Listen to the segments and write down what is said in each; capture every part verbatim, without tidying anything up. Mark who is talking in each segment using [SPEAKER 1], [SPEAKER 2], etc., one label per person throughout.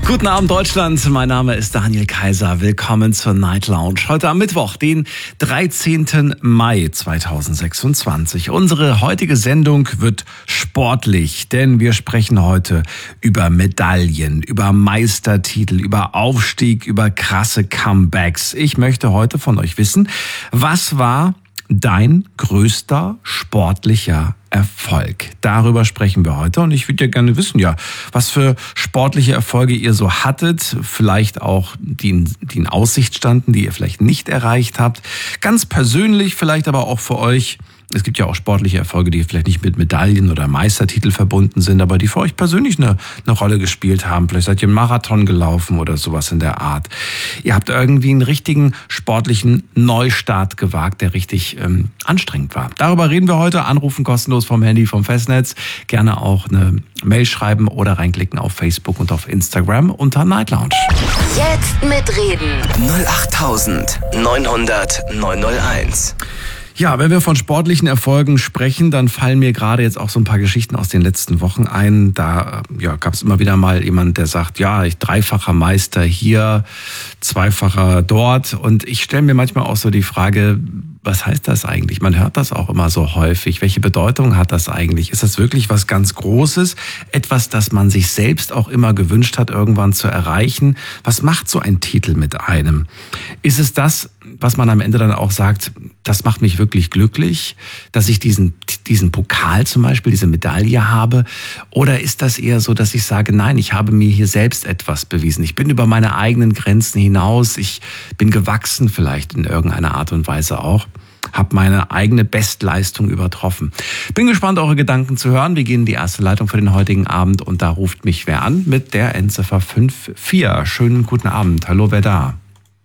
[SPEAKER 1] Guten Abend Deutschland, mein Name ist Daniel Kaiser. Willkommen zur Night Lounge. Heute am Mittwoch, den dreizehnten Mai zweitausendsechsundzwanzig. Unsere heutige Sendung wird sportlich, denn wir sprechen heute über Medaillen, über Meistertitel, über Aufstieg, über krasse Comebacks. Ich möchte heute von euch wissen, was war dein größter sportlicher Erfolg? Darüber sprechen wir heute und ich würde ja gerne wissen, ja, was für sportliche Erfolge ihr so hattet, vielleicht auch die in, die in Aussicht standen, die ihr vielleicht nicht erreicht habt. Ganz persönlich vielleicht aber auch für euch. Es gibt ja auch sportliche Erfolge, die vielleicht nicht mit Medaillen oder Meistertitel verbunden sind, aber die für euch persönlich eine, eine Rolle gespielt haben. Vielleicht seid ihr einen Marathon gelaufen oder sowas in der Art. Ihr habt irgendwie einen richtigen sportlichen Neustart gewagt, der richtig ähm, anstrengend war. Darüber reden wir heute. Anrufen kostenlos vom Handy, vom Festnetz. Gerne auch eine Mail schreiben oder reinklicken auf Facebook und auf Instagram unter Night Lounge.
[SPEAKER 2] Jetzt mitreden.
[SPEAKER 3] null acht neunhundert neunhunderteins.
[SPEAKER 1] Ja, wenn wir von sportlichen Erfolgen sprechen, dann fallen mir gerade jetzt auch so ein paar Geschichten aus den letzten Wochen ein. Da ja, gab es immer wieder mal jemand, der sagt, ja, ich dreifacher Meister hier, zweifacher dort. Und ich stelle mir manchmal auch so die Frage, was heißt das eigentlich? Man hört das auch immer so häufig. Welche Bedeutung hat das eigentlich? Ist das wirklich was ganz Großes? Etwas, das man sich selbst auch immer gewünscht hat, irgendwann zu erreichen? Was macht so ein Titel mit einem? Ist es das, was man am Ende dann auch sagt, das macht mich wirklich glücklich, dass ich diesen, diesen Pokal zum Beispiel, diese Medaille habe? Oder ist das eher so, dass ich sage, nein, ich habe mir hier selbst etwas bewiesen. Ich bin über meine eigenen Grenzen hinaus. Ich bin gewachsen vielleicht in irgendeiner Art und Weise auch. Habe meine eigene Bestleistung übertroffen. Bin gespannt, eure Gedanken zu hören. Wir gehen in die erste Leitung für den heutigen Abend und da ruft mich wer an mit der Endziffer fünf vier. Schönen guten Abend. Hallo, wer da?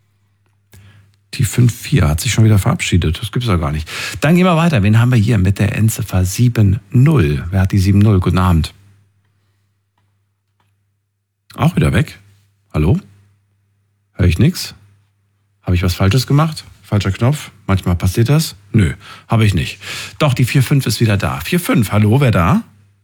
[SPEAKER 1] Die fünf vier hat sich schon wieder verabschiedet. Das gibt's ja gar nicht. Dann gehen wir weiter. Wen haben wir hier mit der Endziffer sieben null? Wer hat die sieben null? Guten Abend. Auch wieder weg? Hallo? Höre ich nichts? Habe ich was Falsches gemacht? Falscher Knopf? Manchmal passiert das? Nö, habe ich nicht. Doch, die vier fünf ist wieder da. vier fünf, hallo, wer da?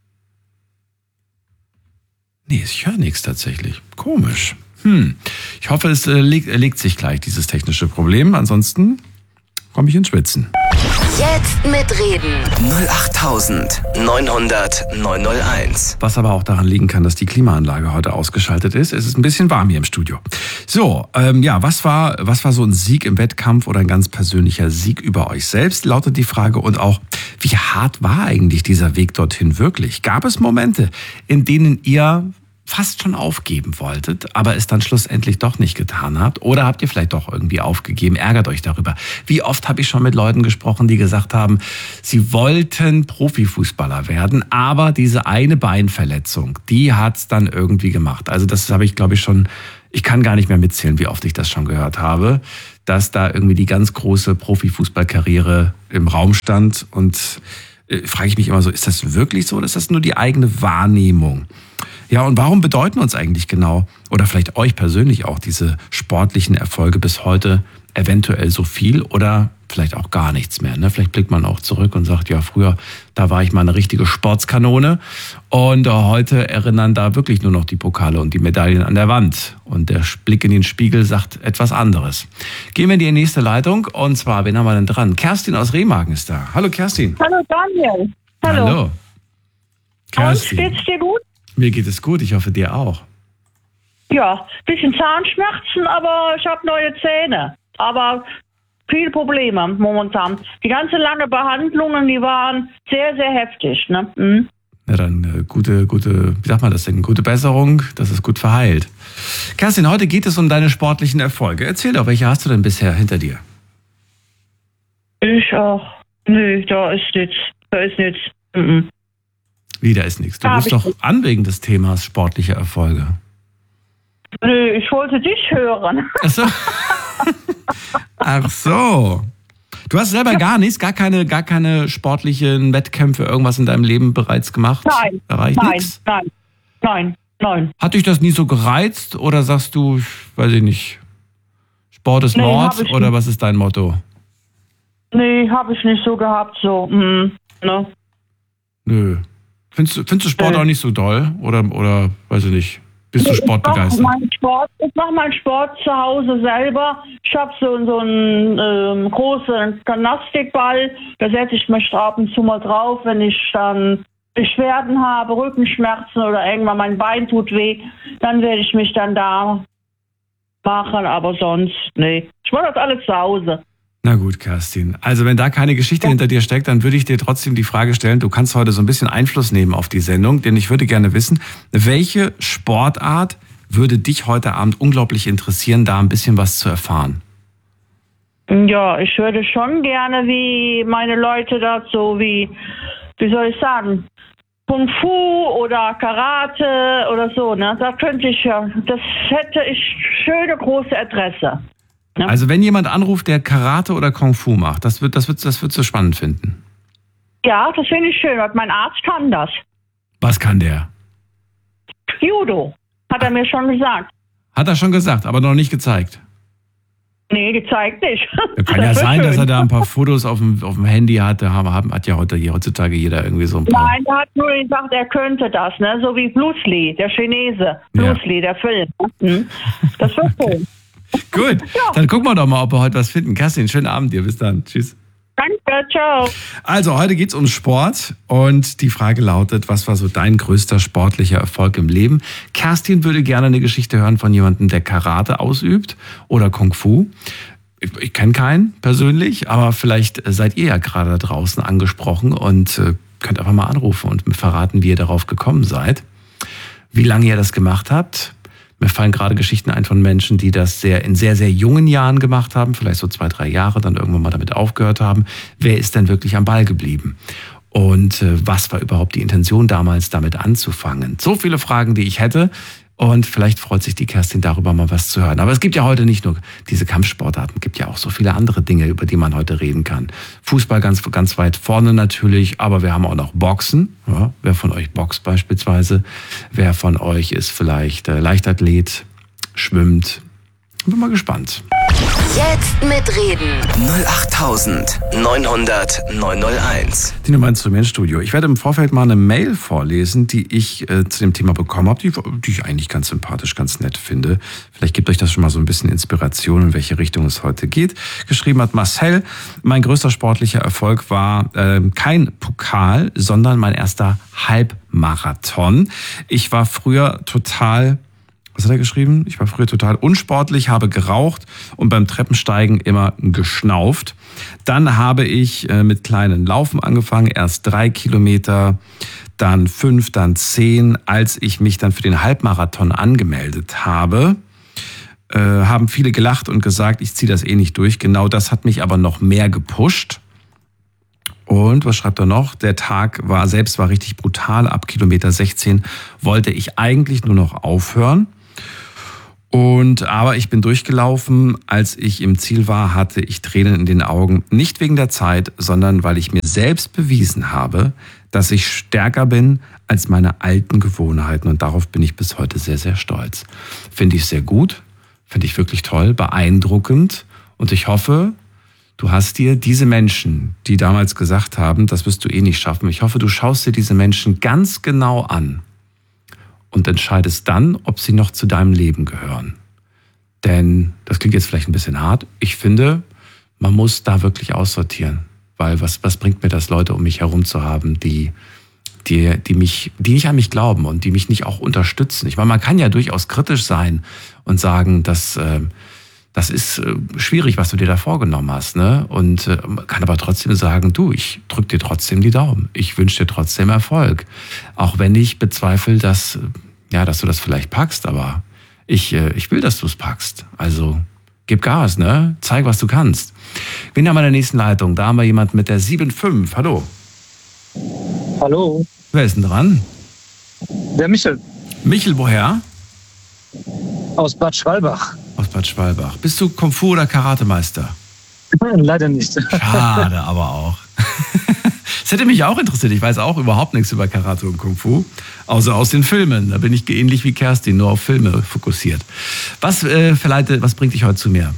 [SPEAKER 1] Nee, ich höre nichts tatsächlich. Komisch. Hm, ich hoffe, es äh, legt, legt sich gleich, dieses technische Problem. Ansonsten komme ich ins Schwitzen.
[SPEAKER 2] Jetzt mitreden.
[SPEAKER 3] null acht neunhundert neunhunderteins.
[SPEAKER 1] Was aber auch daran liegen kann, dass die Klimaanlage heute ausgeschaltet ist. Es ist ein bisschen warm hier im Studio. So, ähm, ja, was war, was war so ein Sieg im Wettkampf oder ein ganz persönlicher Sieg über euch selbst, lautet die Frage. Und auch, wie hart war eigentlich dieser Weg dorthin wirklich? Gab es Momente, in denen ihr fast schon aufgeben wolltet, aber es dann schlussendlich doch nicht getan habt? Oder habt ihr vielleicht doch irgendwie aufgegeben? Ärgert euch darüber. Wie oft habe ich schon mit Leuten gesprochen, die gesagt haben, sie wollten Profifußballer werden, aber diese eine Beinverletzung, die hat's dann irgendwie gemacht. Also das habe ich, glaube ich, schon, ich kann gar nicht mehr mitzählen, wie oft ich das schon gehört habe, dass da irgendwie die ganz große Profifußballkarriere im Raum stand. Und äh, frage ich mich immer so, ist das wirklich so oder ist das nur die eigene Wahrnehmung? Ja, und warum bedeuten uns eigentlich genau, oder vielleicht euch persönlich auch, diese sportlichen Erfolge bis heute eventuell so viel oder vielleicht auch gar nichts mehr? Ne? Vielleicht blickt man auch zurück und sagt, ja, früher, da war ich mal eine richtige Sportskanone und heute erinnern da wirklich nur noch die Pokale und die Medaillen an der Wand. Und der Blick in den Spiegel sagt etwas anderes. Gehen wir in die nächste Leitung und zwar, wen haben wir denn dran? Kerstin aus Remagen ist da. Hallo Kerstin.
[SPEAKER 4] Hallo Daniel. Hallo.
[SPEAKER 1] Hallo. Kerstin.
[SPEAKER 4] Und geht's dir gut?
[SPEAKER 1] Mir geht es gut, ich hoffe dir auch.
[SPEAKER 4] Ja, bisschen Zahnschmerzen, aber ich habe neue Zähne. Aber viele Probleme momentan. Die ganze lange Behandlungen, die waren sehr, sehr heftig. Ne? Mhm.
[SPEAKER 1] Na dann, äh, gute, gute, wie sagt man das denn? Gute Besserung, dass es gut verheilt. Kerstin, heute geht es um deine sportlichen Erfolge. Erzähl doch, welche hast du denn bisher hinter dir?
[SPEAKER 4] Ich auch. Nee, da ist nichts. Da ist nichts. Mhm.
[SPEAKER 1] Wie, da ist nichts. Du
[SPEAKER 4] Hab
[SPEAKER 1] rufst
[SPEAKER 4] ich
[SPEAKER 1] doch
[SPEAKER 4] nicht.
[SPEAKER 1] an wegen des Themas sportliche Erfolge.
[SPEAKER 4] Nee, ich wollte dich hören.
[SPEAKER 1] Ach so. Ach so. Du hast selber gar nichts, gar keine, gar keine sportlichen Wettkämpfe, irgendwas in deinem Leben bereits gemacht?
[SPEAKER 4] Nein,
[SPEAKER 1] Erreicht
[SPEAKER 4] nein,
[SPEAKER 1] nichts?
[SPEAKER 4] nein, nein, nein.
[SPEAKER 1] Hat dich das nie so gereizt oder sagst du, weiß ich nicht, Sport ist
[SPEAKER 4] Nee,
[SPEAKER 1] Mord
[SPEAKER 4] hab ich
[SPEAKER 1] oder
[SPEAKER 4] nicht.
[SPEAKER 1] was ist dein Motto?
[SPEAKER 4] Nee, habe ich nicht so gehabt, so. Mhm. Ne?
[SPEAKER 1] Nö. Findest du, findest du Sport
[SPEAKER 4] Nö.
[SPEAKER 1] auch nicht so doll? Oder, oder weiß ich nicht, Bist du
[SPEAKER 4] Ich mache
[SPEAKER 1] sportbegeistert?
[SPEAKER 4] meinen Sport, ich mache meinen Sport zu Hause selber. Ich habe so, so einen ähm, großen Gymnastikball. Da setze ich mich ab und zu mal drauf, wenn ich dann Beschwerden habe, Rückenschmerzen oder irgendwann mein Bein tut weh. Dann werde ich mich dann da machen, aber sonst, nee. Ich mache das alles zu Hause.
[SPEAKER 1] Na gut, Kerstin. Also wenn da keine Geschichte hinter dir steckt, dann würde ich dir trotzdem die Frage stellen, du kannst heute so ein bisschen Einfluss nehmen auf die Sendung, denn ich würde gerne wissen, welche Sportart würde dich heute Abend unglaublich interessieren, da ein bisschen was zu erfahren?
[SPEAKER 4] Ja, ich würde schon gerne, wie meine Leute dazu, wie, wie soll ich sagen, Kung Fu oder Karate oder so, ne? Da könnte ich ja, das hätte ich schöne große Adresse. Ja.
[SPEAKER 1] Also wenn jemand anruft, der Karate oder Kung Fu macht, das wird, das wird, das würdest du spannend finden.
[SPEAKER 4] Ja, das finde ich schön, weil mein Arzt kann das.
[SPEAKER 1] Was kann der?
[SPEAKER 4] Judo, hat er mir schon gesagt.
[SPEAKER 1] Hat er schon gesagt, aber noch nicht gezeigt.
[SPEAKER 4] Nee, gezeigt nicht.
[SPEAKER 1] Kann ja sein, dass er da ein paar Fotos auf dem, auf dem Handy hat. Da haben, hat ja heute, heutzutage jeder irgendwie so ein paar.
[SPEAKER 4] Nein, er hat nur gesagt, er könnte das, ne? So wie Bruce Lee, der Chinese. Bruce
[SPEAKER 1] Ja.
[SPEAKER 4] Lee, der Film. Hm? Das wird schön.
[SPEAKER 1] Gut, dann gucken wir doch mal, ob wir heute was finden. Kerstin, schönen Abend dir. Bis dann. Tschüss.
[SPEAKER 4] Danke, ciao.
[SPEAKER 1] Also, heute geht's um Sport und die Frage lautet, was war so dein größter sportlicher Erfolg im Leben? Kerstin würde gerne eine Geschichte hören von jemandem, der Karate ausübt oder Kung Fu. Ich, ich kenne keinen persönlich, aber vielleicht seid ihr ja gerade da draußen angesprochen und äh, könnt einfach mal anrufen und mir verraten, wie ihr darauf gekommen seid, wie lange ihr das gemacht habt. Mir fallen gerade Geschichten ein von Menschen, die das sehr in sehr, sehr jungen Jahren gemacht haben, vielleicht so zwei, drei Jahre, dann irgendwann mal damit aufgehört haben. Wer ist denn wirklich am Ball geblieben? Und äh, was war überhaupt die Intention damals, damit anzufangen? So viele Fragen, die ich hätte. Und vielleicht freut sich die Kerstin darüber, mal was zu hören. Aber es gibt ja heute nicht nur diese Kampfsportarten, es gibt ja auch so viele andere Dinge, über die man heute reden kann. Fußball ganz, ganz weit vorne natürlich, aber wir haben auch noch Boxen. Ja, wer von euch boxt beispielsweise? Wer von euch ist vielleicht äh, Leichtathlet, schwimmt? Bin mal gespannt.
[SPEAKER 2] Jetzt mitreden.
[SPEAKER 3] null acht neunhundert neunhunderteins.
[SPEAKER 1] Die Nummer ins Studio. Ich werde im Vorfeld mal eine Mail vorlesen, die ich äh, zu dem Thema bekommen habe, die, die ich eigentlich ganz sympathisch, ganz nett finde. Vielleicht gibt euch das schon mal so ein bisschen Inspiration, in welche Richtung es heute geht. Geschrieben hat Marcel, mein größter sportlicher Erfolg war äh, kein Pokal, sondern mein erster Halbmarathon. Ich war früher total... Was hat er geschrieben? Ich war früher total unsportlich, habe geraucht und beim Treppensteigen immer geschnauft. Dann habe ich mit kleinen Laufen angefangen, erst drei Kilometer, dann fünf, dann zehn. Als ich mich dann für den Halbmarathon angemeldet habe, äh, haben viele gelacht und gesagt, ich ziehe das eh nicht durch. Genau das hat mich aber noch mehr gepusht. Und was schreibt er noch? Der Tag war selbst war richtig brutal. Ab Kilometer sechzehn wollte ich eigentlich nur noch aufhören. Und aber ich bin durchgelaufen. Als ich im Ziel war, hatte ich Tränen in den Augen. Nicht wegen der Zeit, sondern weil ich mir selbst bewiesen habe, dass ich stärker bin als meine alten Gewohnheiten. Und darauf bin ich bis heute sehr, sehr stolz. Finde ich sehr gut. Finde ich wirklich toll, beeindruckend. Und ich hoffe, du hast dir diese Menschen, die damals gesagt haben, das wirst du eh nicht schaffen. Ich hoffe, du schaust dir diese Menschen ganz genau an und entscheidest dann, ob sie noch zu deinem Leben gehören. Denn, das klingt jetzt vielleicht ein bisschen hart, ich finde, man muss da wirklich aussortieren. Weil was, was bringt mir das, Leute um mich herum zu haben, die, die, die, mich, die nicht an mich glauben und die mich nicht auch unterstützen. Ich meine, man kann ja durchaus kritisch sein und sagen, dass... Äh, Das ist äh, schwierig, was du dir da vorgenommen hast, ne? Und äh, kann aber trotzdem sagen, du, ich drück dir trotzdem die Daumen. Ich wünsche dir trotzdem Erfolg. Auch wenn ich bezweifle, dass, ja, dass du das vielleicht packst, aber ich, äh, ich will, dass du es packst. Also gib Gas, ne? Zeig, was du kannst. Wen haben wir in der nächsten Leitung? Da haben wir jemanden mit der sieben fünf. Hallo.
[SPEAKER 5] Hallo,
[SPEAKER 1] Wer ist denn dran?
[SPEAKER 5] der Michel
[SPEAKER 1] Michel, woher?
[SPEAKER 5] aus Bad Schwalbach.
[SPEAKER 1] Aus Bad Schwalbach. Bist du Kung Fu oder Karatemeister?
[SPEAKER 5] Leider nicht.
[SPEAKER 1] Schade, aber auch. Das hätte mich auch interessiert. Ich weiß auch überhaupt nichts über Karate und Kung Fu, außer aus den Filmen. Da bin ich ähnlich wie Kerstin, nur auf Filme fokussiert. Was, äh, verleitet, was bringt dich heute zu mir?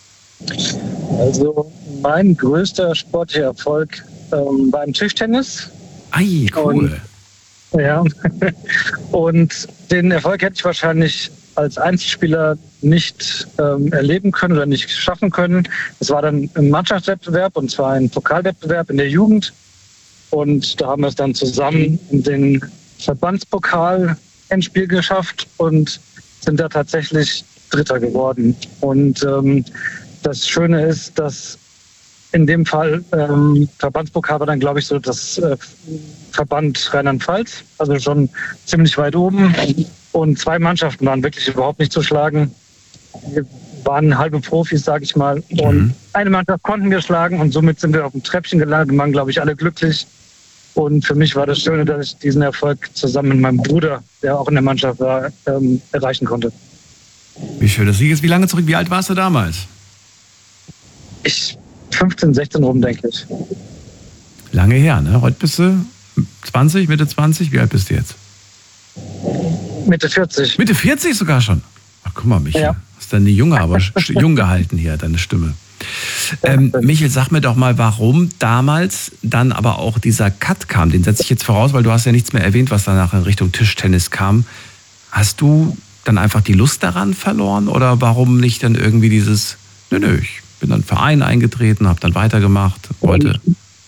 [SPEAKER 5] Also mein größter sportlicher Erfolg ähm, war im Tischtennis.
[SPEAKER 1] Ei, cool.
[SPEAKER 5] Und Ja. Und den Erfolg hätte ich wahrscheinlich als Einzelspieler nicht ähm, erleben können oder nicht schaffen können. Es war dann ein Mannschaftswettbewerb, und zwar ein Pokalwettbewerb in der Jugend. Und da haben wir es dann zusammen in den Verbandspokal-Endspiel geschafft und sind da tatsächlich Dritter geworden. Und ähm, das Schöne ist, dass in dem Fall ähm, Verbandspokal war dann, glaube ich, so das äh, Verband Rheinland-Pfalz, also schon ziemlich weit oben. Und zwei Mannschaften waren wirklich überhaupt nicht zu schlagen. Wir waren halbe Profis, sage ich mal. Und mhm. eine Mannschaft konnten wir schlagen und somit sind wir auf dem Treppchen gelandet und waren, glaube ich, alle glücklich. Und für mich war das Schöne, dass ich diesen Erfolg zusammen mit meinem Bruder, der auch in der Mannschaft war, ähm, erreichen konnte.
[SPEAKER 1] Wie schön. Das liegt jetzt wie lange zurück? Wie alt warst du damals?
[SPEAKER 5] Ich fünfzehn, sechzehn rum, denke ich.
[SPEAKER 1] Lange her, ne? Heute bist du zwanzig, Mitte zwanzig? Wie alt bist du jetzt?
[SPEAKER 5] Mitte vierzig.
[SPEAKER 1] Mitte vierzig sogar schon? Ach, guck mal, Michael. Ja. Hast dann die Junge, aber jung gehalten hier, deine Stimme. Ähm, Michael, sag mir doch mal, warum damals dann aber auch dieser Cut kam. Den setze ich jetzt voraus, weil du hast ja nichts mehr erwähnt, was danach in Richtung Tischtennis kam. Hast du dann einfach die Lust daran verloren oder warum nicht dann irgendwie dieses, nö, nö, ich bin dann in den Verein eingetreten, habe dann weitergemacht, wollte...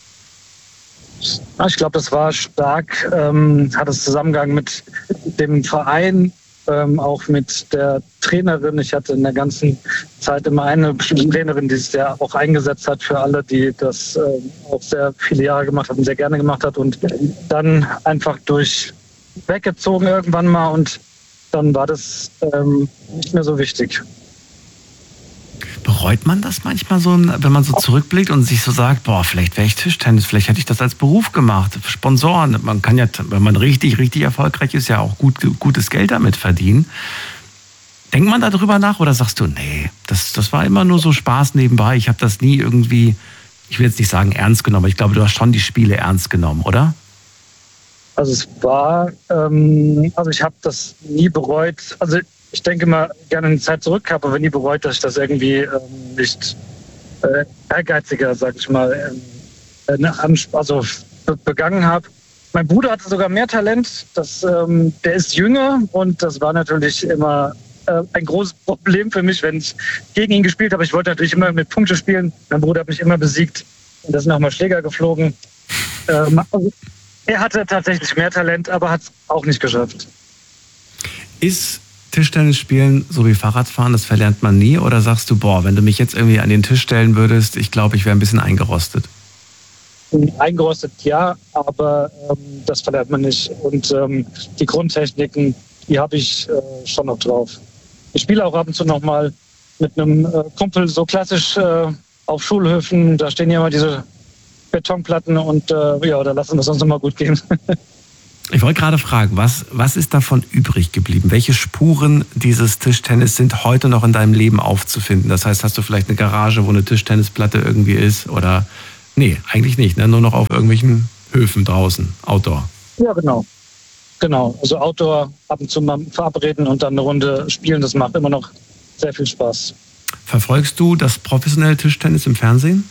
[SPEAKER 5] Ich glaube, das war stark, ähm, hat es Zusammenhang mit dem Verein, ähm, auch mit der Trainerin. Ich hatte in der ganzen Zeit immer eine bestimmte Trainerin, die sich ja auch eingesetzt hat für alle, die das äh, auch sehr viele Jahre gemacht hat und sehr gerne gemacht hat. Und dann einfach durch weggezogen irgendwann mal und dann war das ähm, nicht mehr so wichtig.
[SPEAKER 1] Bereut man das manchmal so, wenn man so zurückblickt und sich so sagt, boah, vielleicht wäre ich Tischtennis, vielleicht hätte ich das als Beruf gemacht, Sponsoren, man kann ja, wenn man richtig, richtig erfolgreich ist, ja auch gut, gutes Geld damit verdienen. Denkt man darüber nach oder sagst du, nee, das, das war immer nur so Spaß nebenbei, ich habe das nie irgendwie, ich will jetzt nicht sagen ernst genommen, aber ich glaube, du hast schon die Spiele ernst genommen, oder?
[SPEAKER 5] Also es war, ähm, also ich habe das nie bereut, also ich denke mal gerne in die Zeit zurück, habe aber nie bereut, dass ich das irgendwie ähm, nicht äh, ehrgeiziger, sag ich mal, äh, also begangen habe. Mein Bruder hatte sogar mehr Talent. Das, ähm, der ist jünger und das war natürlich immer äh, ein großes Problem für mich, wenn ich gegen ihn gespielt habe. Ich wollte natürlich immer mit Punkte spielen. Mein Bruder hat mich immer besiegt und da sind auch mal Schläger geflogen. Ähm, also er hatte tatsächlich mehr Talent, aber hat es auch nicht geschafft.
[SPEAKER 1] Ist Tischtennis spielen so wie Fahrradfahren, das verlernt man nie? Oder sagst du, boah, wenn du mich jetzt irgendwie an den Tisch stellen würdest, ich glaube, ich wäre ein bisschen eingerostet?
[SPEAKER 5] Eingerostet ja, aber ähm, das verlernt man nicht. Und ähm, die Grundtechniken, die habe ich äh, schon noch drauf. Ich spiele auch ab und zu noch mal mit einem äh, Kumpel so klassisch äh, auf Schulhöfen. Da stehen ja immer diese Betonplatten und äh, ja, da lassen wir es uns immer gut gehen.
[SPEAKER 1] Ich wollte gerade fragen, was, was ist davon übrig geblieben? Welche Spuren dieses Tischtennis sind heute noch in deinem Leben aufzufinden? Das heißt, hast du vielleicht eine Garage, wo eine Tischtennisplatte irgendwie ist? Oder nee, eigentlich nicht, ne? Nur noch auf irgendwelchen Höfen draußen, Outdoor.
[SPEAKER 5] Ja, genau. Genau, also Outdoor ab und zu mal verabreden und dann eine Runde spielen, das macht immer noch sehr viel Spaß.
[SPEAKER 1] Verfolgst du das professionelle Tischtennis im Fernsehen?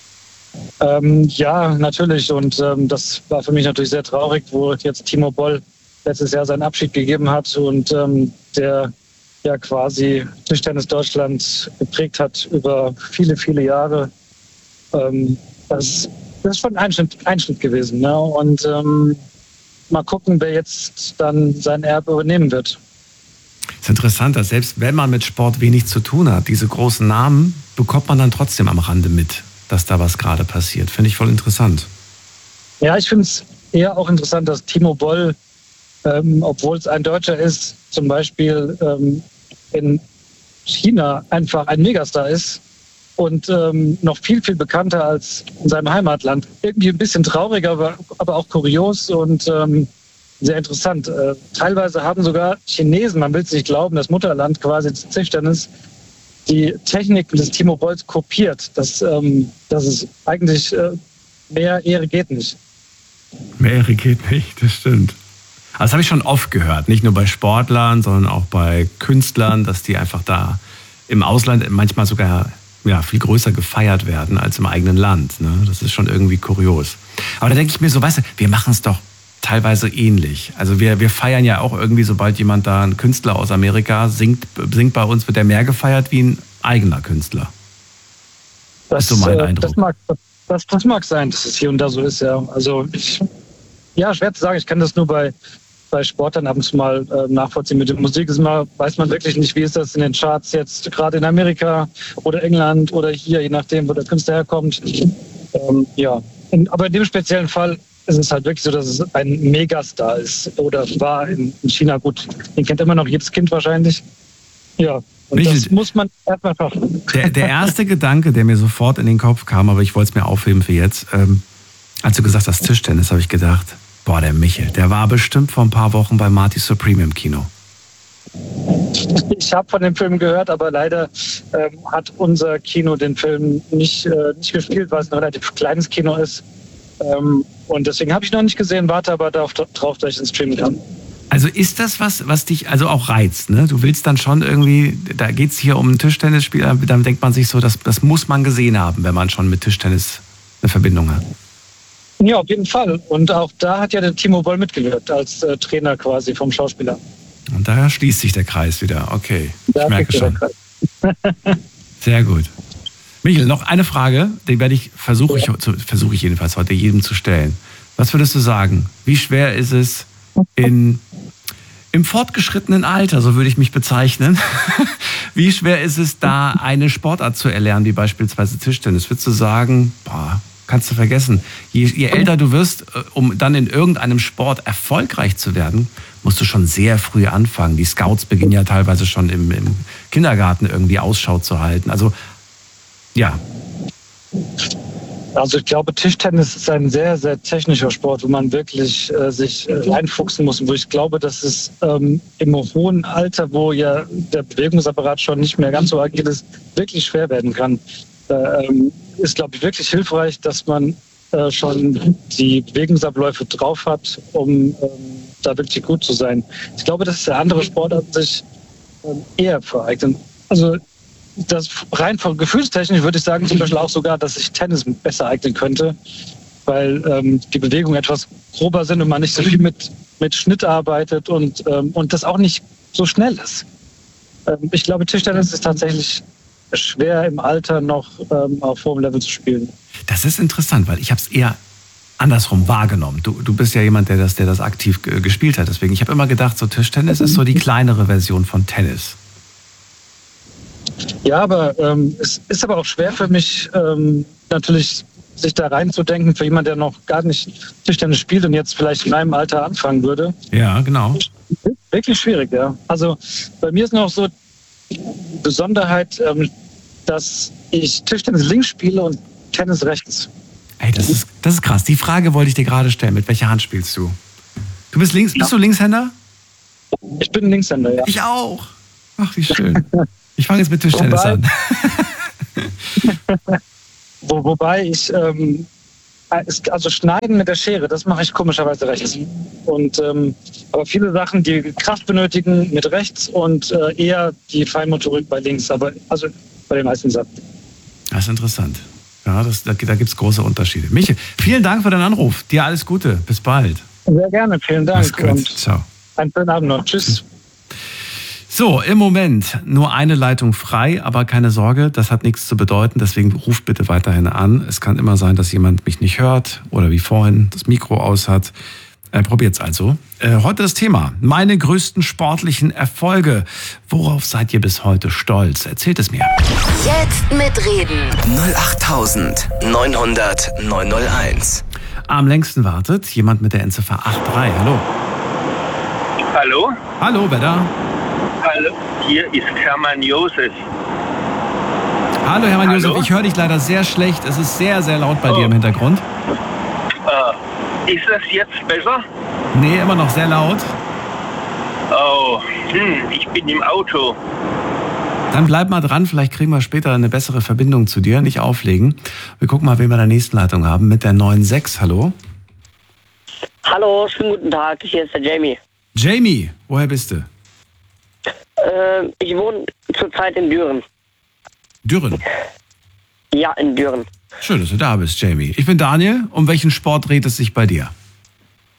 [SPEAKER 5] Ähm, ja, natürlich. Und ähm, das war für mich natürlich sehr traurig, wo jetzt Timo Boll letztes Jahr seinen Abschied gegeben hat und ähm, der ja quasi Tischtennis Deutschland geprägt hat über viele, viele Jahre. Ähm, das, das ist schon ein Einschnitt, Einschnitt gewesen. Ne? Und ähm, mal gucken, wer jetzt dann sein Erbe übernehmen wird.
[SPEAKER 1] Es ist interessant, dass selbst wenn man mit Sport wenig zu tun hat, diese großen Namen bekommt man dann trotzdem am Rande mit, dass da was gerade passiert. Finde ich voll interessant.
[SPEAKER 5] Ja, ich finde es eher auch interessant, dass Timo Boll, ähm, obwohl es ein Deutscher ist, zum Beispiel ähm, in China einfach ein Megastar ist und ähm, noch viel, viel bekannter als in seinem Heimatland. Irgendwie ein bisschen traurig, aber, aber auch kurios und ähm, sehr interessant. Äh, teilweise haben sogar Chinesen, man will es nicht glauben, das Mutterland quasi des Tischtennis, die Techniken des Timo Bolls kopiert. Das, ähm, das ist eigentlich äh, mehr Ehre geht nicht.
[SPEAKER 1] Mehr Ehre geht nicht, das stimmt. Also das habe ich schon oft gehört, nicht nur bei Sportlern, sondern auch bei Künstlern, dass die einfach da im Ausland manchmal sogar ja, viel größer gefeiert werden als im eigenen Land. Ne? Das ist schon irgendwie kurios. Aber da denke ich mir so, weißt du, wir machen es doch teilweise ähnlich. Also wir, wir feiern ja auch irgendwie, sobald jemand da, ein Künstler aus Amerika singt, singt bei uns, wird der mehr gefeiert wie ein eigener Künstler.
[SPEAKER 5] Das ist so mein Eindruck. Das mag, das, das mag sein, dass es hier und da so ist, ja. Also ich, ja, schwer zu sagen. Ich kann das nur bei, bei Sportlern ab und zu mal äh, nachvollziehen. Mit der Musik ist immer, weiß man wirklich nicht, wie ist das in den Charts jetzt, gerade in Amerika oder England oder hier, je nachdem, wo der Künstler herkommt. Ähm, ja, in, aber in dem speziellen Fall ist es halt wirklich so, dass es ein Megastar ist oder war in, in China. Gut, den kennt immer noch jedes Kind wahrscheinlich. Ja, und Michel, das muss man erstmal schaffen.
[SPEAKER 1] Der, der erste Gedanke, der mir sofort in den Kopf kam, aber ich wollte es mir aufheben für jetzt, ähm, als du gesagt hast Tischtennis, habe ich gedacht, boah, der Michel, der war bestimmt vor ein paar Wochen bei Marty Supreme im Kino.
[SPEAKER 5] Ich habe von dem Film gehört, aber leider ähm, hat unser Kino den Film nicht, äh, nicht gespielt, weil es ein relativ kleines Kino ist. Ähm, und deswegen habe ich noch nicht gesehen, warte aber darauf, drauf, dass ich den streamen kann.
[SPEAKER 1] Also ist das was, was dich also auch reizt, ne? Du willst dann schon irgendwie, da geht es hier um ein Tischtennisspiel, dann denkt man sich so, das, das muss man gesehen haben, wenn man schon mit Tischtennis eine Verbindung hat.
[SPEAKER 5] Ja, auf jeden Fall. Und auch da hat ja der Timo Boll mitgewirkt, als äh, Trainer quasi vom Schauspieler. Und
[SPEAKER 1] daher schließt sich der Kreis wieder. Okay, ich da merke schon. Sehr gut. Michel, noch eine Frage, die werde ich, versuche ich, versuche ich jedenfalls heute jedem zu stellen. Was würdest du sagen? Wie schwer ist es in, im fortgeschrittenen Alter, so würde ich mich bezeichnen, wie schwer ist es da, eine Sportart zu erlernen, wie beispielsweise Tischtennis? Würdest du sagen, boah, kannst du vergessen, je, je älter du wirst, um dann in irgendeinem Sport erfolgreich zu werden, musst du schon sehr früh anfangen. Die Scouts beginnen ja teilweise schon im, im Kindergarten irgendwie Ausschau zu halten. Also, ja.
[SPEAKER 5] Also ich glaube, Tischtennis ist ein sehr, sehr technischer Sport, wo man wirklich äh, sich äh, reinfuchsen muss. Und wo ich glaube, dass es ähm, im hohen Alter, wo ja der Bewegungsapparat schon nicht mehr ganz so agil ist, wirklich schwer werden kann. Äh, ähm, ist, glaube ich, wirklich hilfreich, dass man äh, schon die Bewegungsabläufe drauf hat, um ähm, da wirklich gut zu sein. Ich glaube, dass der andere Sportarten sich ähm, eher vereignen. Also das rein von gefühlstechnisch würde ich sagen, zum Beispiel auch sogar, dass sich Tennis besser eignen könnte, weil ähm, die Bewegungen etwas grober sind und man nicht so viel mit, mit Schnitt arbeitet und, ähm, und das auch nicht so schnell ist. Ähm, ich glaube, Tischtennis ist tatsächlich schwer im Alter noch ähm, auf hohem Level zu spielen.
[SPEAKER 1] Das ist interessant, weil ich habe es eher andersrum wahrgenommen. Du, du bist ja jemand, der das, der das aktiv g- gespielt hat. Deswegen, ich habe immer gedacht, so Tischtennis ist so die kleinere Version von Tennis.
[SPEAKER 5] Ja, aber ähm, es ist aber auch schwer für mich, ähm, natürlich sich da reinzudenken, für jemanden, der noch gar nicht Tischtennis spielt und jetzt vielleicht in meinem Alter anfangen würde.
[SPEAKER 1] Ja, genau.
[SPEAKER 5] Wirklich schwierig, ja. Also bei mir ist noch so die Besonderheit, ähm, dass ich Tischtennis links spiele und Tennis rechts.
[SPEAKER 1] Ey, das ist, das ist krass. Die Frage wollte ich dir gerade stellen. Mit welcher Hand spielst du? Du bist links, bist du Linkshänder?
[SPEAKER 5] Ich bin Linkshänder, ja.
[SPEAKER 1] Ich auch. Ach, wie schön. Ich fange jetzt mit Tischtennis wobei, an.
[SPEAKER 5] Wo, wobei ich, ähm, also schneiden mit der Schere, das mache ich komischerweise rechts. Und, ähm, aber viele Sachen, die Kraft benötigen, mit rechts und äh, eher die Feinmotorik bei links, aber also bei den meisten Sachen.
[SPEAKER 1] Das ist interessant. Ja, das, da, da gibt es große Unterschiede. Michael, vielen Dank für deinen Anruf. Dir alles Gute. Bis bald.
[SPEAKER 5] Sehr gerne, vielen Dank.
[SPEAKER 1] Mach's gut.
[SPEAKER 5] Und
[SPEAKER 1] ciao.
[SPEAKER 5] Einen schönen Abend noch. Tschüss.
[SPEAKER 1] So, im Moment nur eine Leitung frei, aber keine Sorge, das hat nichts zu bedeuten, deswegen ruft bitte weiterhin an. Es kann immer sein, dass jemand mich nicht hört oder wie vorhin das Mikro aus hat. Äh, probiert's also. Äh, heute das Thema, meine größten sportlichen Erfolge. Worauf seid ihr bis heute stolz? Erzählt es mir.
[SPEAKER 2] Jetzt mitreden.
[SPEAKER 3] null acht neun hundert neun null eins.
[SPEAKER 1] Am längsten wartet jemand mit der Endziffer acht drei. Hallo.
[SPEAKER 6] Hallo?
[SPEAKER 1] Hallo, wer da?
[SPEAKER 6] Hallo, hier ist Hermann Josef.
[SPEAKER 1] Hallo Hermann
[SPEAKER 6] Hallo?
[SPEAKER 1] Josef, ich höre dich leider sehr schlecht. Es ist sehr, sehr laut bei
[SPEAKER 6] oh.
[SPEAKER 1] dir im Hintergrund.
[SPEAKER 6] Äh, ist das jetzt besser?
[SPEAKER 1] Nee, immer noch sehr laut.
[SPEAKER 6] Oh, hm, ich bin im Auto.
[SPEAKER 1] Dann bleib mal dran, vielleicht kriegen wir später eine bessere Verbindung zu dir. Nicht auflegen. Wir gucken mal, wen wir in der nächsten Leitung haben. Mit der neun sechs. Hallo.
[SPEAKER 7] Hallo, schönen guten Tag. Hier ist der Jamie.
[SPEAKER 1] Jamie, woher bist du?
[SPEAKER 7] Äh, ich wohne zurzeit in Düren.
[SPEAKER 1] Düren?
[SPEAKER 7] Ja, in Düren.
[SPEAKER 1] Schön, dass du da bist, Jamie. Ich bin Daniel. Um welchen Sport dreht es sich bei dir?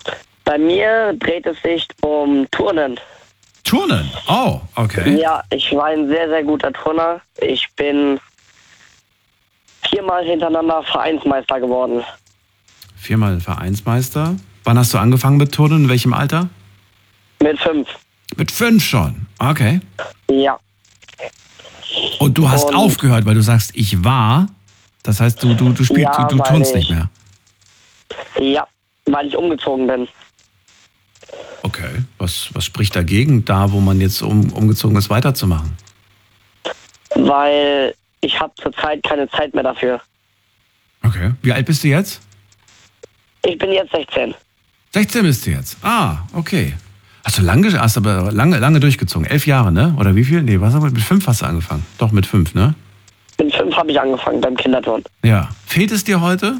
[SPEAKER 7] Bei mir dreht es sich um Turnen.
[SPEAKER 1] Turnen? Oh, okay.
[SPEAKER 7] Ja, ich war ein sehr, sehr guter Turner. Ich bin viermal hintereinander Vereinsmeister geworden.
[SPEAKER 1] Viermal Vereinsmeister. Wann hast du angefangen mit Turnen? In welchem Alter?
[SPEAKER 7] Mit fünf.
[SPEAKER 1] Mit fünf schon? Okay.
[SPEAKER 7] Ja.
[SPEAKER 1] Und du hast
[SPEAKER 7] Und
[SPEAKER 1] aufgehört, weil du sagst, ich war. Das heißt, du, du, du spielst,
[SPEAKER 7] Ja,
[SPEAKER 1] du, du
[SPEAKER 7] weil
[SPEAKER 1] turnst
[SPEAKER 7] ich-
[SPEAKER 1] nicht mehr.
[SPEAKER 7] Ja, weil ich umgezogen bin.
[SPEAKER 1] Okay. Was, was spricht dagegen, da wo man jetzt um, umgezogen ist, weiterzumachen?
[SPEAKER 7] Weil ich habe zurzeit keine Zeit mehr dafür.
[SPEAKER 1] Okay. Wie alt bist du jetzt?
[SPEAKER 7] Ich bin jetzt sechzehn.
[SPEAKER 1] sechzehn bist du jetzt. Ah, okay. Hast du lange, hast aber lange, lange durchgezogen. Elf Jahre, ne? Oder wie viel? Nee, was haben wir? Mit fünf hast du angefangen. Doch, mit fünf, ne?
[SPEAKER 7] Mit fünf habe ich angefangen beim Kinderturnen.
[SPEAKER 1] Ja. Fehlt es dir heute?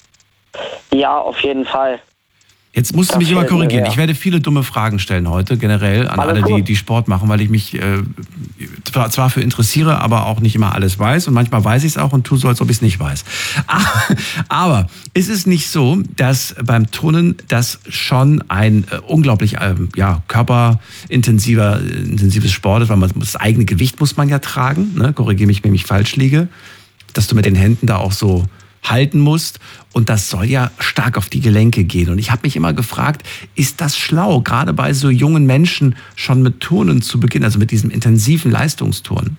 [SPEAKER 7] Ja, auf jeden Fall.
[SPEAKER 1] Jetzt musst du
[SPEAKER 7] Das
[SPEAKER 1] mich immer
[SPEAKER 7] fehlt mir
[SPEAKER 1] korrigieren.
[SPEAKER 7] sehr.
[SPEAKER 1] Ich werde viele dumme Fragen stellen heute, generell an
[SPEAKER 7] Alles
[SPEAKER 1] alle, die,
[SPEAKER 7] gut.
[SPEAKER 1] die Sport machen, weil ich mich äh, zwar, zwar für interessiere, aber auch nicht immer alles weiß. Und manchmal weiß ich es auch und tue so, als ob ich es nicht weiß. Aber ist es nicht so, dass beim Turnen das schon ein äh, unglaublich ähm, ja, körperintensiver intensives Sport ist, weil man das eigene Gewicht muss man ja tragen, ne? Korrigiere mich, wenn ich falsch liege, dass du mit den Händen da auch so halten musst. Und das soll ja stark auf die Gelenke gehen. Und ich habe mich immer gefragt, ist das schlau, gerade bei so jungen Menschen schon mit Turnen zu beginnen, also mit diesem intensiven Leistungsturnen?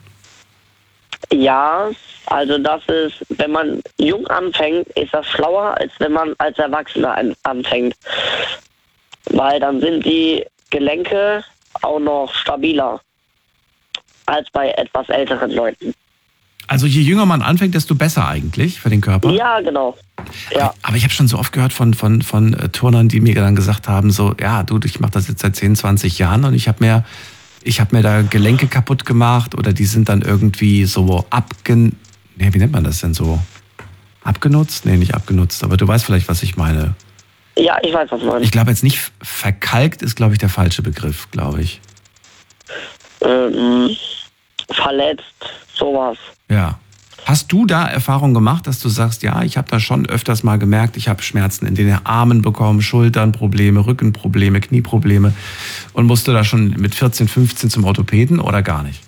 [SPEAKER 7] Ja, also das ist, wenn man jung anfängt, ist das schlauer, als wenn man als Erwachsener an- anfängt. Weil dann sind die Gelenke auch noch stabiler als bei etwas älteren Leuten.
[SPEAKER 1] Also je jünger man anfängt, desto besser eigentlich für den Körper.
[SPEAKER 7] Ja, genau. Ja.
[SPEAKER 1] Aber ich habe schon so oft gehört von, von, von äh, Turnern, die mir dann gesagt haben, so, ja, du, ich mache das jetzt seit zehn, zwanzig Jahren und ich habe mir, ich habe mir da Gelenke kaputt gemacht oder die sind dann irgendwie so abgen... Nee, wie nennt man das denn so? Abgenutzt? Nee, nicht abgenutzt, aber du weißt vielleicht, was ich meine.
[SPEAKER 7] Ja, ich weiß, was du meinst.
[SPEAKER 1] Ich glaube jetzt nicht, verkalkt ist, glaube ich, der falsche Begriff, glaube ich.
[SPEAKER 7] Ähm, verletzt, sowas.
[SPEAKER 1] Ja. Hast du da Erfahrung gemacht, dass du sagst, ja, ich habe da schon öfters mal gemerkt, ich habe Schmerzen in den Armen bekommen, Schulternprobleme, Rückenprobleme, Knieprobleme und musste da schon mit vierzehn, fünfzehn zum Orthopäden oder gar nicht?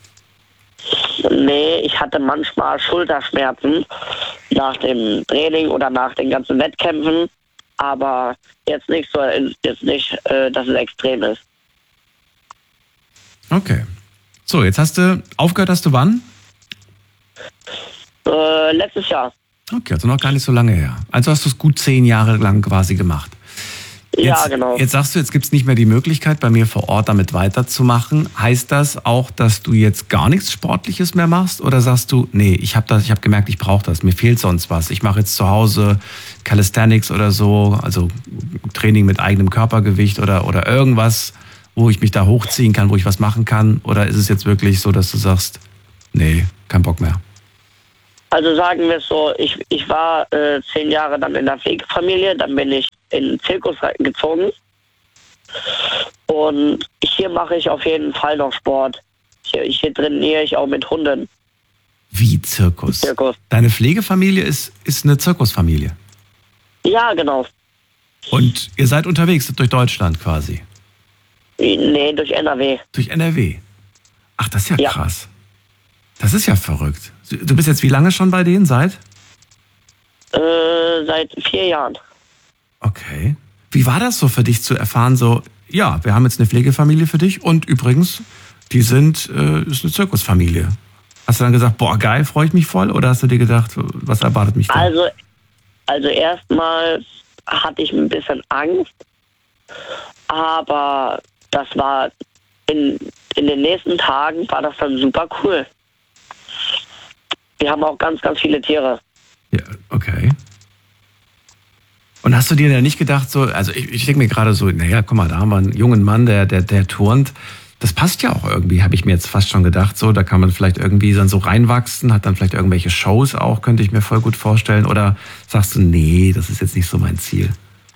[SPEAKER 7] Nee, ich hatte manchmal Schulterschmerzen nach dem Training oder nach den ganzen Wettkämpfen, aber jetzt nicht so, jetzt nicht, äh, dass es extrem ist.
[SPEAKER 1] Okay. So, jetzt hast du, aufgehört hast du wann?
[SPEAKER 7] Äh, letztes Jahr.
[SPEAKER 1] Okay, also noch gar nicht so lange her. Also hast du es gut zehn Jahre lang quasi gemacht. Jetzt,
[SPEAKER 7] Ja, genau.
[SPEAKER 1] Jetzt sagst du, jetzt gibt es nicht mehr die Möglichkeit, bei mir vor Ort damit weiterzumachen. Heißt das auch, dass du jetzt gar nichts Sportliches mehr machst? Oder sagst du, nee, ich habe das, ich habe gemerkt, ich brauche das, mir fehlt sonst was. Ich mache jetzt zu Hause Calisthenics oder so, also Training mit eigenem Körpergewicht oder, oder irgendwas, wo ich mich da hochziehen kann, wo ich was machen kann? Oder ist es jetzt wirklich so, dass du sagst, nee, kein Bock mehr?
[SPEAKER 7] Also sagen wir es so, ich, ich war äh, zehn Jahre dann in der Pflegefamilie, dann bin ich in den Zirkus gezogen. Und hier mache ich auf jeden Fall noch Sport. Hier, hier trainiere ich auch mit Hunden.
[SPEAKER 1] Wie Zirkus?
[SPEAKER 7] Zirkus.
[SPEAKER 1] Deine Pflegefamilie ist, ist eine Zirkusfamilie.
[SPEAKER 7] Ja, genau.
[SPEAKER 1] Und ihr seid unterwegs durch Deutschland quasi.
[SPEAKER 7] Nee, durch N R W.
[SPEAKER 1] Durch N R W. Ach, das ist ja,
[SPEAKER 7] Ja.
[SPEAKER 1] krass. Das ist ja verrückt. Du bist jetzt wie lange schon bei denen? Seit?
[SPEAKER 7] Äh, seit vier Jahren.
[SPEAKER 1] Okay. Wie war das so für dich zu erfahren, so, ja, wir haben jetzt eine Pflegefamilie für dich und übrigens, die sind, äh, ist eine Zirkusfamilie. Hast du dann gesagt, boah, geil, freue ich mich voll? Oder hast du dir gedacht, was erwartet mich da?
[SPEAKER 7] Also, also erstmal hatte ich ein bisschen Angst, aber das war in, in den nächsten Tagen war das dann super cool. Wir haben auch ganz, ganz viele Tiere.
[SPEAKER 1] Ja, okay. Und hast du dir da nicht gedacht, so, also ich, ich denke mir gerade so, naja, guck mal, da haben wir einen jungen Mann, der, der, der turnt. Das passt ja auch irgendwie, habe ich mir jetzt fast schon gedacht. So, da kann man vielleicht irgendwie dann so reinwachsen, hat dann vielleicht irgendwelche Shows auch, könnte ich mir voll gut vorstellen. Oder sagst du, nee, das ist jetzt nicht so mein Ziel?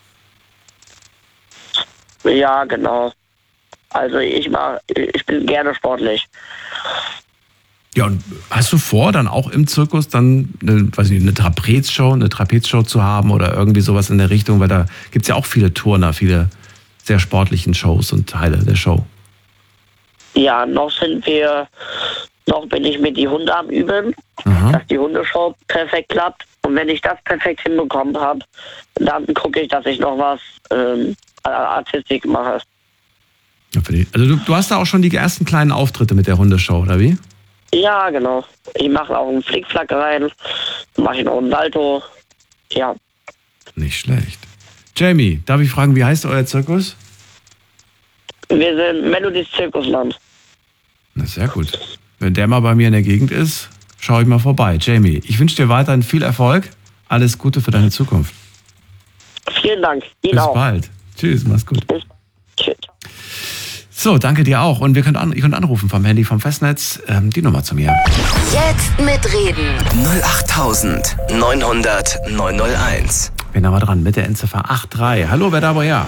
[SPEAKER 7] Ja, genau. Also ich mach, ich bin gerne sportlich.
[SPEAKER 1] Ja, und hast du vor, dann auch im Zirkus dann eine, weiß nicht, eine Trapezshow, eine Trapezshow zu haben oder irgendwie sowas in der Richtung? Weil da gibt es ja auch viele Turner, viele sehr sportlichen Shows und Teile der Show?
[SPEAKER 7] Ja, noch sind wir, noch bin ich mit die Hunde am Üben,
[SPEAKER 1] Aha.
[SPEAKER 7] dass die Hundeshow perfekt klappt. Und wenn ich das perfekt hinbekommen habe, dann gucke ich, dass ich noch was ähm, Artistik mache.
[SPEAKER 1] Also du, du hast da auch schon die ersten kleinen Auftritte mit der Hundeshow, oder wie?
[SPEAKER 7] Ja, genau. Ich mache auch einen Flickflack rein, mache ich noch einen Salto. Ja.
[SPEAKER 1] Nicht schlecht. Jamie, darf ich fragen, wie heißt euer Zirkus?
[SPEAKER 7] Wir sind Melodies Zirkusland.
[SPEAKER 1] Na, sehr gut. Wenn der mal bei mir in der Gegend ist, schaue ich mal vorbei. Jamie, ich wünsche dir weiterhin viel Erfolg. Alles Gute für deine Zukunft.
[SPEAKER 7] Vielen Dank. Ihnen
[SPEAKER 1] Bis
[SPEAKER 7] auch.
[SPEAKER 1] bald. Tschüss, mach's gut.
[SPEAKER 7] Bis Tschüss.
[SPEAKER 1] So, danke dir auch. Und wir könnt an, ihr könnt anrufen vom Handy, vom Festnetz. Ähm, die Nummer zu mir.
[SPEAKER 2] Jetzt mitreden.
[SPEAKER 3] null acht neunhundert neunhunderteins.
[SPEAKER 1] Wen haben wir dran? Mit der Endziffer acht drei. Hallo, wer da woher?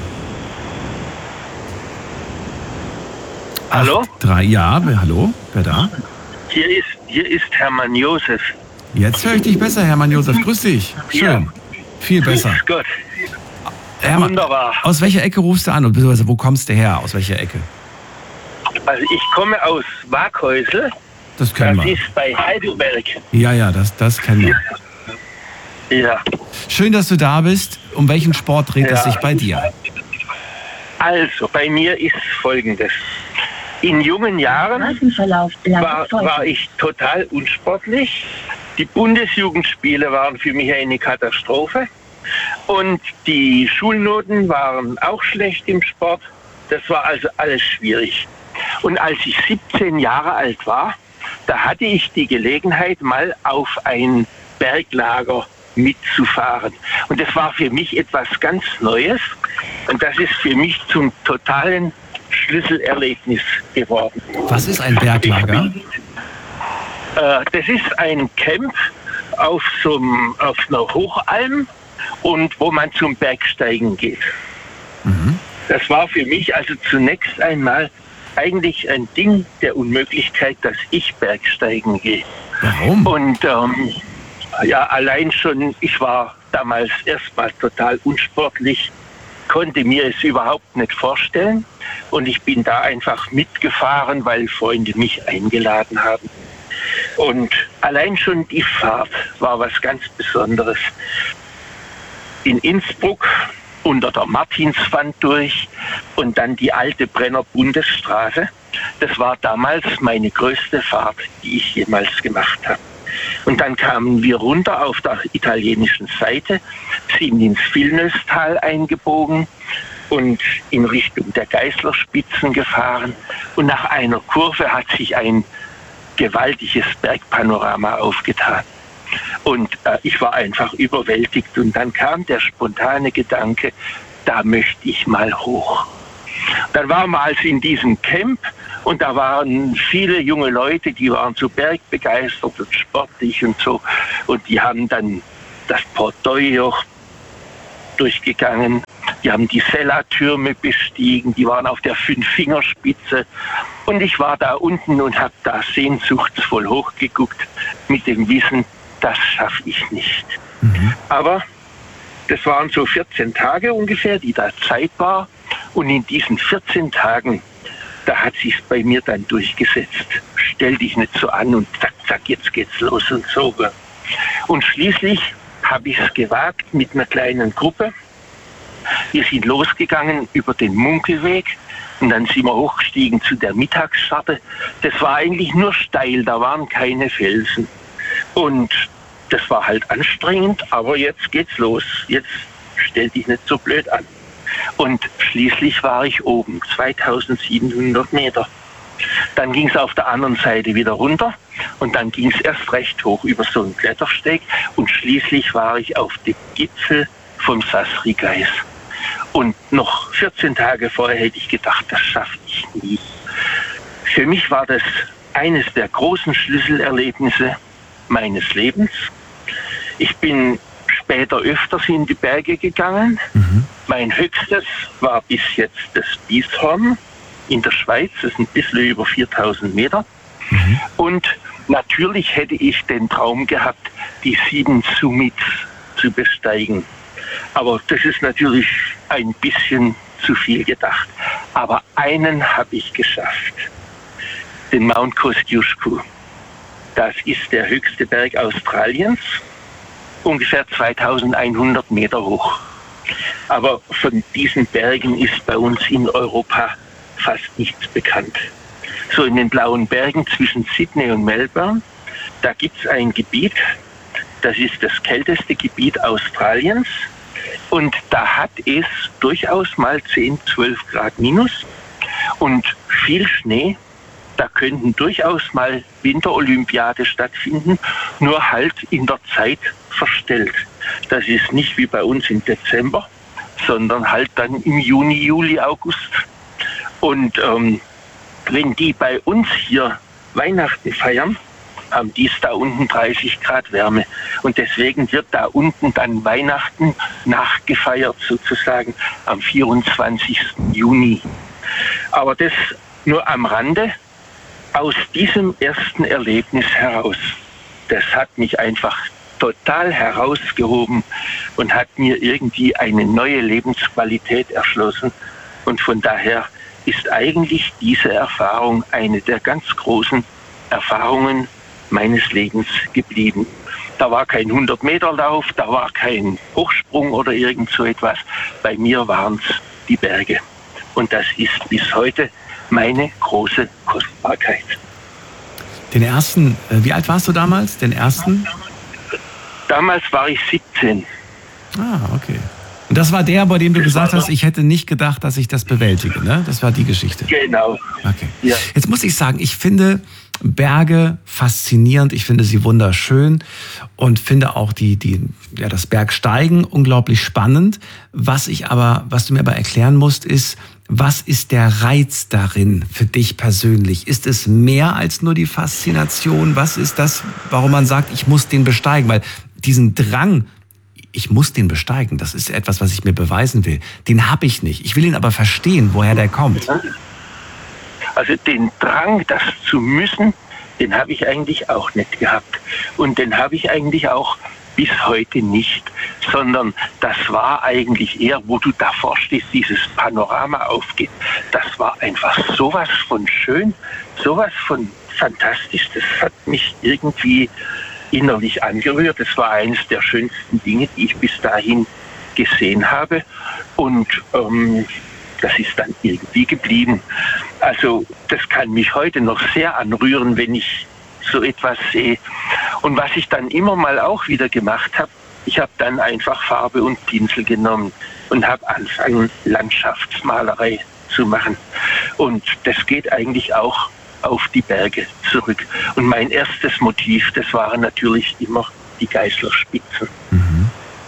[SPEAKER 6] Hallo?
[SPEAKER 1] acht drei, ja, wer, hallo, wer da?
[SPEAKER 6] Hier ist, hier ist Hermann Josef.
[SPEAKER 1] Jetzt höre ich dich besser, Hermann Josef. Grüß dich. Schön.
[SPEAKER 6] Ja.
[SPEAKER 1] Viel besser.
[SPEAKER 6] Grüß Gott.
[SPEAKER 1] Hermann,
[SPEAKER 6] Wunderbar.
[SPEAKER 1] aus welcher Ecke rufst du an? Und beziehungsweise wo kommst du her? Aus welcher Ecke?
[SPEAKER 6] Also ich komme aus Waghäusel.
[SPEAKER 1] Das kennen
[SPEAKER 6] Das
[SPEAKER 1] wir.
[SPEAKER 6] ist bei Heidelberg.
[SPEAKER 1] Ja, ja, das, das kennen wir.
[SPEAKER 6] Ja.
[SPEAKER 1] Schön, dass du da bist. Um welchen Sport dreht es
[SPEAKER 6] Ja.
[SPEAKER 1] sich bei dir?
[SPEAKER 6] Also, bei mir ist Folgendes. In jungen Jahren war, war ich total unsportlich. Die Bundesjugendspiele waren für mich eine Katastrophe. Und die Schulnoten waren auch schlecht im Sport. Das war also alles schwierig. Und als ich siebzehn Jahre alt war, da hatte ich die Gelegenheit, mal auf ein Berglager mitzufahren. Und das war für mich etwas ganz Neues. Und das ist für mich zum totalen Schlüsselerlebnis geworden.
[SPEAKER 1] Was ist ein Berglager?
[SPEAKER 6] Äh, das ist ein Camp auf, so einem, auf einer Hochalm und wo man zum Bergsteigen geht.
[SPEAKER 1] Mhm.
[SPEAKER 6] Das war für mich also zunächst einmal eigentlich ein Ding der Unmöglichkeit, dass ich Bergsteigen gehe.
[SPEAKER 1] Warum?
[SPEAKER 6] Und ähm, ja, allein schon, ich war damals erstmal total unsportlich, konnte mir es überhaupt nicht vorstellen. Und ich bin da einfach mitgefahren, weil Freunde mich eingeladen haben. Und allein schon die Fahrt war was ganz Besonderes. In Innsbruck unter der Martinswand durch und dann die alte Brenner Bundesstraße. Das war damals meine größte Fahrt, die ich jemals gemacht habe. Und dann kamen wir runter auf der italienischen Seite, sind ins Vilnöstal eingebogen und in Richtung der Geißlerspitzen gefahren. Und nach einer Kurve hat sich ein gewaltiges Bergpanorama aufgetan. Und äh, ich war einfach überwältigt. Und dann kam der spontane Gedanke, da möchte ich mal hoch. Dann waren wir also in diesem Camp und da waren viele junge Leute, die waren so bergbegeistert und sportlich und so. Und die haben dann das Portoio durchgegangen. Die haben die Sella-Türme bestiegen, die waren auf der Fünf-Fingerspitze. Und ich war da unten und habe da sehnsuchtsvoll hochgeguckt mit dem Wissen, das schaffe ich nicht. Mhm. Aber das waren so vierzehn Tage ungefähr, die da Zeit war. Und in diesen vierzehn Tagen, da hat sich's bei mir dann durchgesetzt. Stell dich nicht so an und zack, zack, jetzt geht's los und so. Und schließlich habe ich es gewagt mit einer kleinen Gruppe. Wir sind losgegangen über den Munkelweg und dann sind wir hochgestiegen zu der Mittagsscharte. Das war eigentlich nur steil, da waren keine Felsen. Und das war halt anstrengend, aber jetzt geht's los. Jetzt stell dich nicht so blöd an. Und schließlich war ich oben, zweitausendsiebenhundert Meter. Dann ging es auf der anderen Seite wieder runter und dann ging es erst recht hoch über so einen Klettersteg und schließlich war ich auf dem Gipfel vom Sassrigeis. Und noch vierzehn Tage vorher hätte ich gedacht, das schaffe ich nie. Für mich war das eines der großen Schlüsselerlebnisse meines Lebens. Ich bin später öfters in die Berge gegangen. Mhm. Mein höchstes war bis jetzt das Bieshorn in der Schweiz. Das ist ein bisschen über viertausend Meter. Mhm. Und natürlich hätte ich den Traum gehabt, die sieben Summits zu besteigen. Aber das ist natürlich ein bisschen zu viel gedacht. Aber einen habe ich geschafft. Den Mount Kosciuszko. Das ist der höchste Berg Australiens. Ungefähr zweitausendeinhundert Meter hoch. Aber von diesen Bergen ist bei uns in Europa fast nichts bekannt. So in den Blauen Bergen zwischen Sydney und Melbourne, da gibt es ein Gebiet, das ist das kälteste Gebiet Australiens. Und da hat es durchaus mal zehn, zwölf Grad minus und viel Schnee. Da könnten durchaus mal Winterolympiade stattfinden, nur halt in der Zeit verstellt. Das ist nicht wie bei uns im Dezember, sondern halt dann im Juni, Juli, August. Und ähm, wenn die bei uns hier Weihnachten feiern, haben die es da unten dreißig Grad Wärme. Und deswegen wird da unten dann Weihnachten nachgefeiert, sozusagen am vierundzwanzigsten Juni. Aber das nur am Rande. Aus diesem ersten Erlebnis heraus, das hat mich einfach total herausgehoben und hat mir irgendwie eine neue Lebensqualität erschlossen. Und von daher ist eigentlich diese Erfahrung eine der ganz großen Erfahrungen meines Lebens geblieben. Da war kein hundert-Meter-Lauf, da war kein Hochsprung oder irgend so etwas. Bei mir waren es die Berge. Und das ist bis heute meine große Kostbarkeit.
[SPEAKER 1] Den ersten, wie alt warst du damals? Den ersten?
[SPEAKER 6] Damals war ich siebzehn.
[SPEAKER 1] Ah, okay. Und das war der, bei dem du gesagt hast, ich hätte nicht gedacht, dass ich das bewältige, ne? Das war die Geschichte.
[SPEAKER 6] Genau.
[SPEAKER 1] Okay.
[SPEAKER 6] Ja.
[SPEAKER 1] Jetzt muss ich sagen, ich finde Berge faszinierend, ich finde sie wunderschön und finde auch die, die, ja, das Bergsteigen unglaublich spannend. Was ich aber, was du mir aber erklären musst, ist, was ist der Reiz darin für dich persönlich? Ist es mehr als nur die Faszination? Was ist das, warum man sagt, ich muss den besteigen? Weil diesen Drang, ich muss den besteigen, das ist etwas, was ich mir beweisen will. Den habe ich nicht. Ich will ihn aber verstehen, woher der kommt.
[SPEAKER 6] Also den Drang, das zu müssen, den habe ich eigentlich auch nicht gehabt. Und den habe ich eigentlich auch bis heute nicht, sondern das war eigentlich eher, wo du davor stehst, dieses Panorama aufgeht. Das war einfach sowas von schön, sowas von fantastisch. Das hat mich irgendwie innerlich angerührt. Das war eines der schönsten Dinge, die ich bis dahin gesehen habe. Und ähm, das ist dann irgendwie geblieben. Also das kann mich heute noch sehr anrühren, wenn ich so etwas sehe. Und was ich dann immer mal auch wieder gemacht habe, ich habe dann einfach Farbe und Pinsel genommen und habe angefangen, Landschaftsmalerei zu machen. Und das geht eigentlich auch auf die Berge zurück. Und mein erstes Motiv, das waren natürlich immer die Geißlerspitzen.
[SPEAKER 1] Mhm.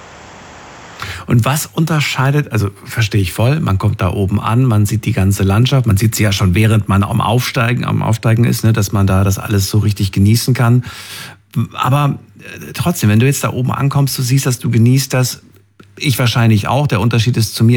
[SPEAKER 1] Und was unterscheidet, also verstehe ich voll, man kommt da oben an, man sieht die ganze Landschaft, man sieht sie ja schon während man am Aufsteigen, am Aufsteigen ist, ne, dass man da das alles so richtig genießen kann. Aber trotzdem, wenn du jetzt da oben ankommst, du siehst das, du genießt das, ich wahrscheinlich auch, der Unterschied ist zu mir,